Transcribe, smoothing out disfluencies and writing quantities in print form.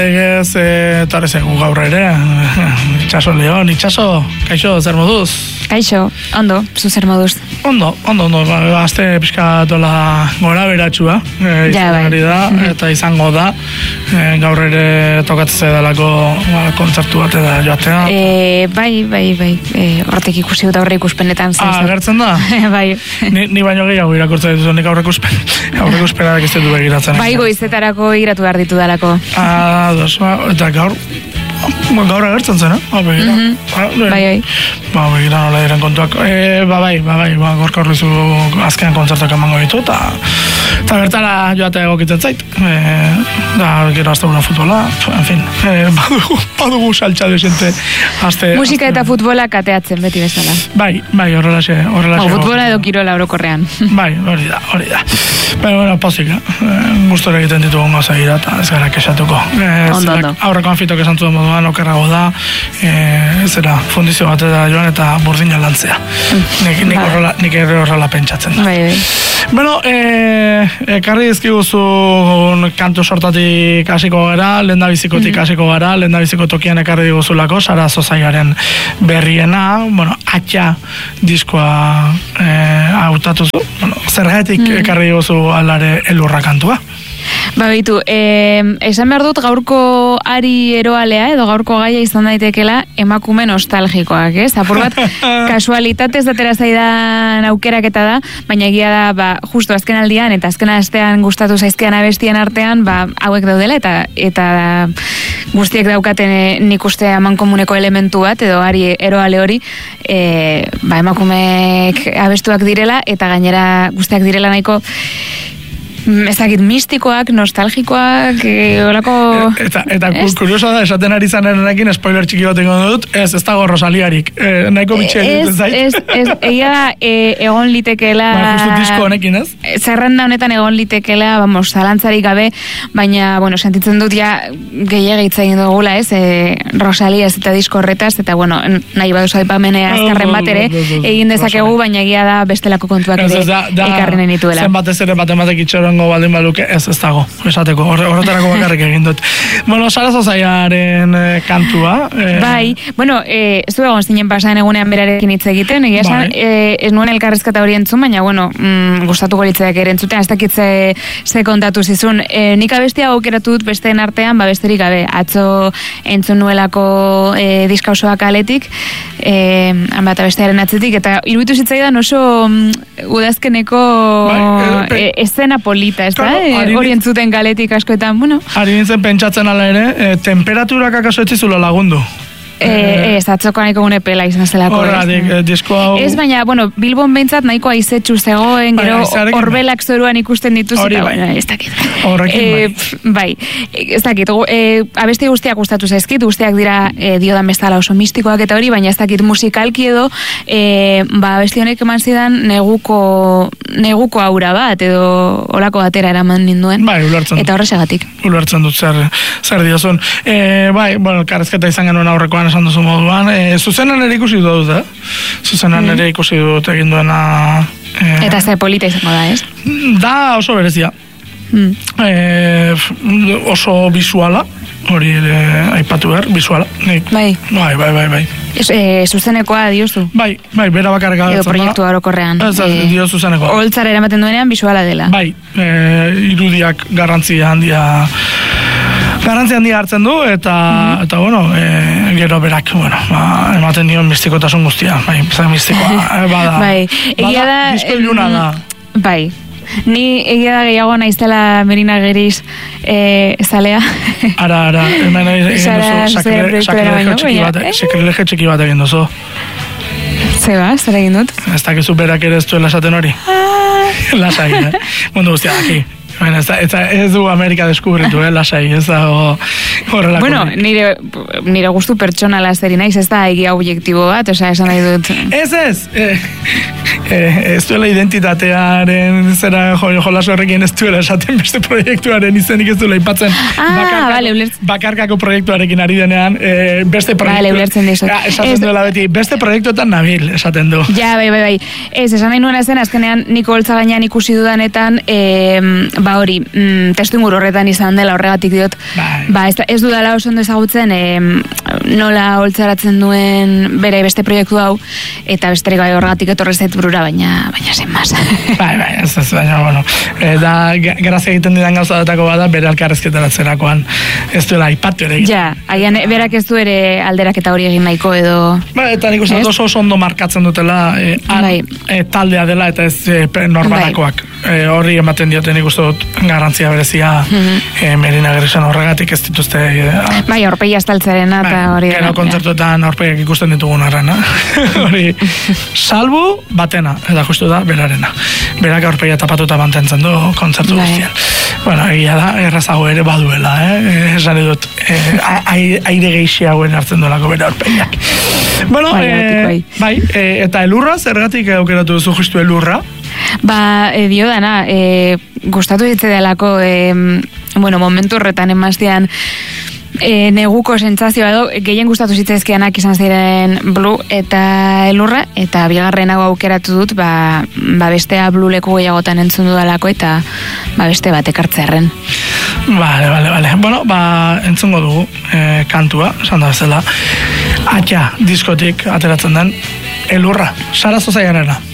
Egez, torrezegu gaur ere, Itxaso Leon, Itxaso, kaixo, zer moduz? Kaixo, ondo, zu zer moduz? Ondo, azte pixka dola gora beratxua, izanari da, eta izango da, gaur ere tokatzea dalako kontzertu bat eda joatea. Bai, horretik ikusi dut aurre ikuspenetan. Gertzen da? Bai. Ni baino gehiago irakurtzen dituzu, nik aurre ikuspenak ez dut begiratzen. Bai, goizetarako iratu behar ditu dalako. Eta gaur agertzen zen, begira. Bai. Begira nola diren kontuak. Gorka horrizu azkenean kontzertuak emango ditu, eta bertara joatea egokitzen zait. Gero azte guna futbola, en fin, badugu saltza desente. Musika eta futbola kateatzen beti bezala. Bai, horrelaxe. Futbola edo kirola orokorrean. Bai, hori da. Bueno, pozik, gustora egiten ditugu gauza gira, eta ez gara kexatuko. Ondo. Aurreko anfitok esan zuen moduan, okerrago da, zera, fundizio bat da joan eta burdina lantzea. Nik ere horrela pentsatzen da. Bai. Bueno, ekarri dizkiguzu kantu sortatik hasiko gara, lehendabizikotik hasiko gara, lehendabiziko tokian ekarri diguzulako, Sara Zozaiaren berriena, atxa diskoa hautatuzu. Zergatik ekarri diguzu alare elurra kantua? Baitu, esan behar dut gaurko ari eroalea edo gaurko gaia izan daitekela emakume nostalgikoak, ez? Apur bat, kasualitatez datera zaidan aukeraketa da, baina egia da, justu azken aldian eta azken astean gustatu zaizkian abestien artean, hauek daudela eta guztiek daukaten nik uste amankomuneko elementu bat edo ari eroale hori, emakumeek abestuak direla eta gainera guztiak direla nahiko ezagit mistikoak, nostalgikoak, olako... Eta kurioso da, esaten ari zanenekin, spoiler txiki bat egin dut, ez dago Rosaliarik, nahiko bitxea egiten zait. Ez, egia da, egon litekeela... Justu disko honekin, ez? Zerrenda honetan egon litekeela, zalantzarik gabe, baina, sentitzen dut ja gehiagitza egin dugula, ez? Rosalia ez eta disko horretaz, eta, nahi baduz aipamenea azkarren bat ere, egin dezakegu, baina egia da bestelako kontuak ere ekarrenen dituela. Zenbatez ere matematik itxorengo baldin baluke, ez dago, esateko, horretarako bakarrik egin dut. Sara Zozaiaren kantua. Bai, zu egon zinen pasan egunean berarekin hitz egiten, egia esan, ez nuen elkarrezkata hori entzun, baina, gustatuko litzaiak ere entzuten, ez dakit ze kontatu zizun. Nik abestia aukeratu dut besteen artean, besterik gabe, atzo entzun nuelako diska osoa kaletik, bat abestearen atzetik, eta iruditu zitzaidan oso udazkeneko eszena polita, ez da? Hori entzuten galetik askoetan, Ari nintzen pentsatzen ala ere, temperaturak akaso etzizula lagundu. Ez, atzoko nahiko gune pela izan zelako. Horradik, disko hau... Ez, baina, Bilbon behintzat nahiko aizetxu zegoen, gero horbelak zoruan ikusten dituz, eta, ez dakit. Horrekin bai. Ez dakit, abesti guztiak gustatu zaizkit, guztiak dira diodan bezala oso mistikoak eta hori, baina ez dakit musikalki edo, abesti honek eman zidan neguko aura bat, edo olako batera eraman ninduen. Bai, ulertzen. Eta horrexegatik. Ulertzen dut zer diozun. Bai, karrezketa izan genuen aurrekoan esan duzu moduan, zuzenan ere ikusi dut, Zuzenan ere ikusi dut egin duena... Eta ze polita izango da, ez? Da oso berezia. Oso visuala, hori ere aipatu behar, visuala. Bai. Zuzenekoa diozu? Bai, bera bakarrik agertzen da. Edo proiektu orokorrean. Dio zuzenekoa. Holtzara eramaten duenean visuala dela. Bai, irudiak garrantzia handia hartzen du, eta gero berak, ematen dion mistikotasun guztia, mistikoa, bada. Bai, egia da... Disko iluna da. Bai, ni egia da gehiago naiztela Merina Geriz zalea. Ara, hemen sakrilegio txiki bat egin duzu. Zeba, zer egin dut? Ez dakizu berak ere ez duela esaten hori. Lasai, mundu guztia daki. Ez du Amerika deskubritu, lasai, ez dago horrelako. Nire gustu pertsonala zeri naiz, ez da egia objektibo bat, esan nahi dut. Ez, ez duela identitatearen zera jolasu horrekin ez duela esaten beste proiektuaren izenik ez duela ipatzen bakarkako proiektuarekin ari denean beste proiektu esaten duela beti, beste proiektuetan nabil esaten du. Ja, bai. Ez, esan nahi nuena zen, azkenean niko holtza gainean ikusi dudanetan hori, testu inguru horretan izan dela horregatik diot, ez dudala oso ondo ezagutzen nola holtzaratzen duen bere beste proiektu hau, eta besterik bai horregatik etorri zait burura, baina zen mas. Bai, ez, baina, bueno, da, grazia egiten didan gauza datako bada, bere alkarrezketaratzerakoan ez duela aipatu ere egiten. Ja, agian berak ez du ere alderaketa hori egin nahiko edo... Eta nik uste oso ondo markatzen dutela taldea dela eta ez norbanakoak. Horri ematen dioten nik uste dut garantzia berezia Merina Gerrixan horregatik ez dituzte... Bai, aurpegia estaltzarena eta hori... Gero kontzertuetan aurpegiak ikusten ditugun arrena. Hori, salbu batena, eta justu da, berarena. Berak aurpegia tapatuta mantentzen du kontzertu guztian. Bueno, egia da, errazago ere baduela, esan dut, aire geixiagoen hartzen duelako bere aurpegiak. Bueno, bai, eta elurra, zergatik aukeratu duzu justu elurra? Dio dana, gustatu ditze delako, momentu horretan emaztean, neguko sentsazioa edo gehien gustatu zitzaizkianak izan ziren Blue eta elurra, eta bigarren hau aukeratu dut bestea Blue leku gehiagotan entzun dudalako eta beste bat ekartzearren. Vale. Bueno, entzungo dugu kantua, esan da bezala, diskotik ateratzen den elurra, Sara Zozaiarena.